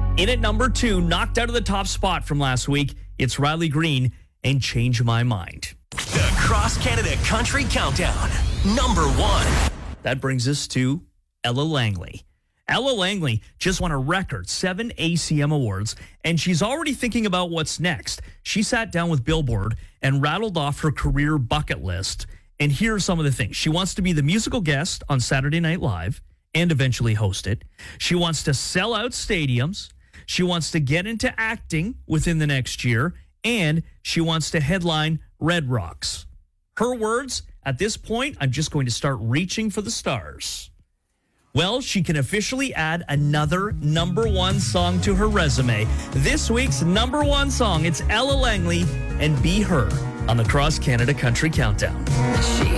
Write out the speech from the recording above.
In at number 2, knocked out of the top spot from last week, it's Riley Green and Change My Mind. The Cross Canada Country Countdown, number 1. That brings us to Ella Langley. Ella Langley just won a record 7 ACM awards, and she's already thinking about what's next. She sat down with Billboard and rattled off her career bucket list. And here are some of the things. She wants to be the musical guest on Saturday Night Live and eventually host it. She wants to sell out stadiums. She wants to get into acting within the next year. And she wants to headline Red Rocks. Her words, at this point, I'm just going to start reaching for the stars. Well, she can officially add another number 1 song to her resume. This week's number 1 song, it's Ella Langley and Be Her on the Cross Canada Country Countdown. She